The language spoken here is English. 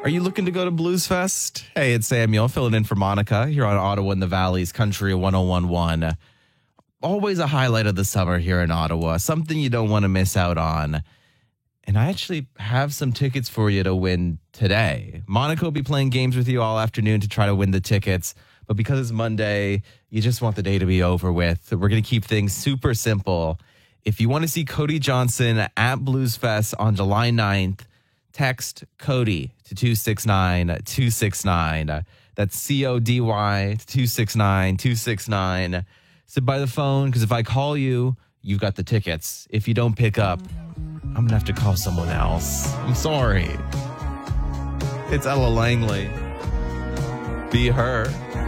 Are you looking to go to Blues Fest? Hey, it's Samuel filling in for Monica here on Ottawa and the Valley's Country 1011. Always a highlight of the summer here in Ottawa, something you don't want to miss out on. And I actually have some tickets for you to win today. Monica will be playing games with you all afternoon to try to win the tickets. But because it's Monday, you just want the day to be over with. We're going to keep things super simple. If you want to see Cody Johnson at Blues Fest on July 9th, text Cody to 269-269. That's CODY to 269-269. Sit by the phone, because if I call you, you've got the tickets. If you don't pick up, I'm going to have to call someone else. I'm sorry. It's Ella Langley. Be her.